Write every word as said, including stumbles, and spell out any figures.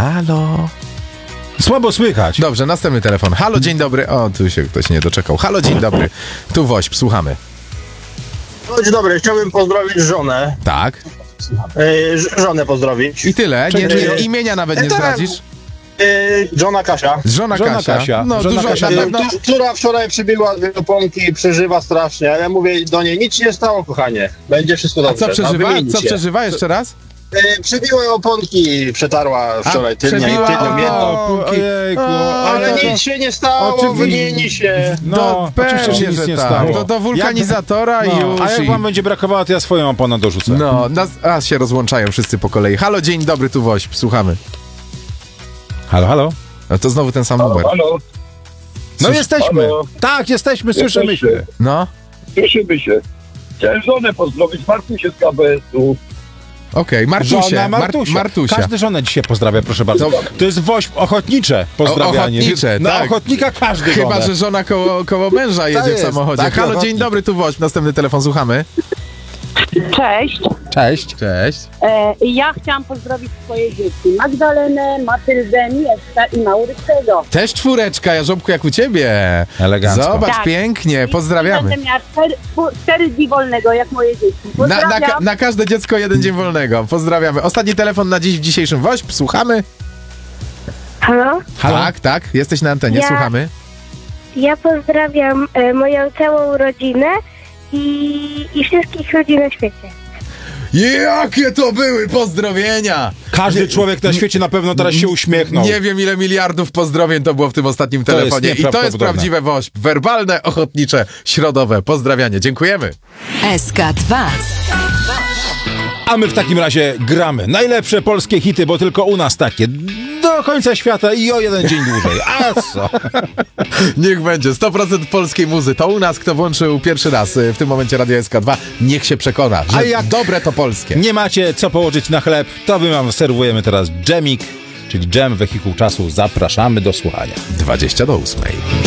Halo. Słabo słychać. Dobrze, następny telefon. Halo, dzień dobry. O, tu się ktoś nie doczekał. Halo, dzień dobry. Tu Wośp, słuchamy. Dzień dobry, chciałbym pozdrowić żonę. Tak. Yy, żonę pozdrowić. I tyle? Nie, Cześć. nie, imienia nawet nie Tak. zdradzisz? Yy, żona Kasia. Żona, Żona Kasia. Kasia. No, Żona dużo Kasia. na Yy, pewno... tu- która wczoraj przybiła dwie oponki, przeżywa strasznie, ale ja mówię do niej, nic się nie stało, kochanie. Będzie wszystko A dobrze. co przeżywa? wymienić Co się. przeżywa jeszcze raz? Yy, przybiła oponki, przetarła wczoraj tylnie i przebiła tylnie jedną. o- Ojejku, O, Ale to- nic się nie stało, Oczywiście. wymieni się. No, Do, oczywiście, że pewnie, nic że nie tak. stało. Do, do wulkanizatora Jak, i no, już. a jak i... wam będzie brakowało, to ja swoją oponę dorzucę. No, nas, a się rozłączają wszyscy po kolei. Halo, dzień dobry, tu Wośp, słuchamy. Halo, halo? No to znowu ten sam numer. Halo, No Słysz- jesteśmy. Halo? Tak, jesteśmy, słyszymy Jesteście. się. No, słyszymy się. Chciałem żonę pozdrowić, Martusię z K B S-u. okej, Martusie, Żona Mar- Martusia. Martusia. Każdy żonę dzisiaj pozdrawia, proszę bardzo. To jest Wośp ochotnicze pozdrawianie. O- ochotnicze, Na tak. ochotnika każdy Chyba, żonę. że żona koło, koło męża jedzie jest, w samochodzie. tak, Halo, dzień ochotnik. dobry, tu Wośp, następny telefon, słuchamy. Cześć. Cześć. Cześć. E, ja chciałam pozdrowić swoje dzieci. Magdalenę, Matyldę, Mieszka i Maurycego. Też czwóreczka, Jarząbku, jak u ciebie. Elegancko. Zobacz, Tak. pięknie, I pozdrawiamy. Będę miała cztery, czwór- cztery dni wolnego, jak moje dzieci. Na, na, Pozdrawiam. ka- na każde dziecko jeden dzień wolnego. Pozdrawiamy. Ostatni telefon na dziś w dzisiejszym Wośp, słuchamy. Halo? Halo? Tak, tak, jesteś na antenie, Ja- słuchamy. Ja pozdrawiam e, moją całą rodzinę i, i wszystkich ludzi na świecie. Jakie to były pozdrowienia! Każdy człowiek na świecie na pewno teraz się uśmiechnął. Nie wiem, ile miliardów pozdrowień to było w tym ostatnim To jest telefonie. I to jest nieprawdopodobne. prawdziwe Wośp. Werbalne, ochotnicze, środowe. Pozdrawianie. Dziękujemy. S K dwa. A my w takim razie gramy najlepsze polskie hity, bo tylko u nas takie. Do końca świata i o jeden dzień dłużej. A co? Niech będzie. sto procent polskiej muzy. To u nas, kto włączył pierwszy raz y, w tym momencie Radio S K dwa, niech się przekona, że A jak dobre to polskie. Nie macie co położyć na chleb, to my wam serwujemy teraz dżemik, czyli dżem, wehikuł czasu. Zapraszamy do słuchania. dwadzieścia do ósmej.